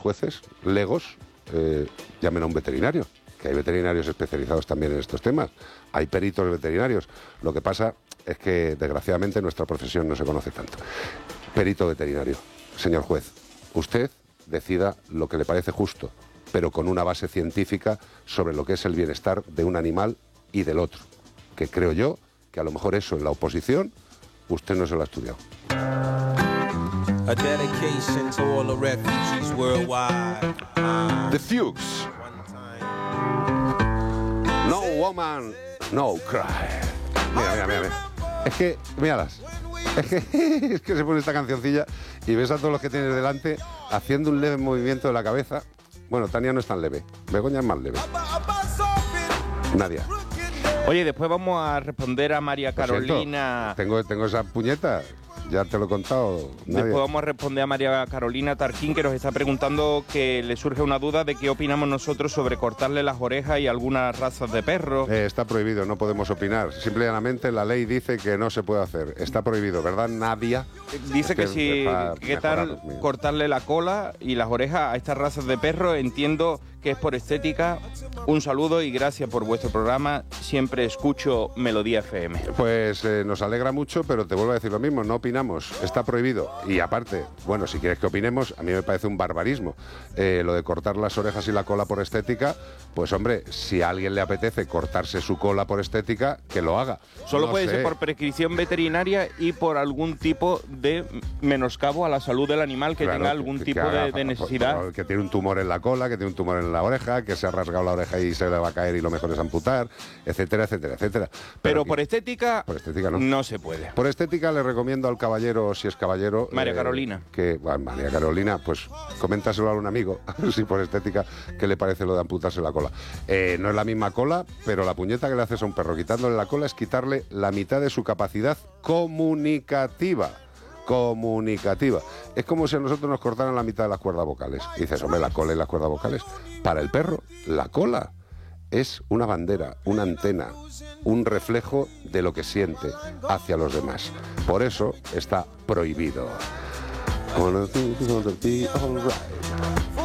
jueces, legos, llamen a un veterinario, que hay veterinarios especializados también en estos temas, hay peritos veterinarios. Lo que pasa es que, desgraciadamente, nuestra profesión no se conoce tanto. Perito veterinario. Señor juez, usted decida lo que le parece justo, pero con una base científica sobre lo que es el bienestar de un animal y del otro, que creo yo que a lo mejor eso en la oposición usted no se lo ha estudiado. A dedication to all the refugees worldwide. The Fuchs. No woman, no cry. Mira. Es que, míralas. Es que se pone esta cancioncilla y ves a todos los que tienes delante haciendo un leve movimiento de la cabeza. Bueno, Tania no es tan leve. Begoña es más leve. Nadia. Oye, después vamos a responder a María Carolina. Tengo esa puñeta. Ya te lo he contado. Después vamos a responder a María Carolina Tarquín, que nos está preguntando, que le surge una duda de qué opinamos nosotros sobre cortarle las orejas y algunas razas de perros. Está prohibido, no podemos opinar. Simple y llanamente la ley dice que no se puede hacer. Está prohibido, ¿verdad, Nadia? Dice que si, ¿qué tal cortarle la cola y las orejas a estas razas de perros? Entiendo que es por estética. Un saludo y gracias por vuestro programa. Siempre escucho Melodía FM. Pues nos alegra mucho, pero te vuelvo a decir lo mismo, no opinamos, está prohibido. Y aparte, bueno, si quieres que opinemos, a mí me parece un barbarismo. Lo de cortar las orejas y la cola por estética, pues hombre, si a alguien le apetece cortarse su cola por estética, que lo haga. Solo puede ser por prescripción veterinaria y por algún tipo de menoscabo a la salud del animal que tenga algún tipo de necesidad. Que tiene un tumor en la cola, que tiene un tumor en la oreja, que se ha rasgado la oreja y se le va a caer y lo mejor es amputar, etcétera, etcétera, etcétera. Pero por estética no se puede. Por estética le recomiendo al caballero, si es caballero... María Carolina. María Carolina, pues coméntaselo a un amigo, si por estética, ¿qué le parece lo de amputarse la cola? No es la misma cola, pero la puñeta que le haces a un perro quitándole la cola es quitarle la mitad de su capacidad comunicativa. Es como si a nosotros nos cortaran la mitad de las cuerdas vocales. Y dices, hombre, la cola y las cuerdas vocales. Para el perro, la cola es una bandera, una antena, un reflejo de lo que siente hacia los demás. Por eso está prohibido.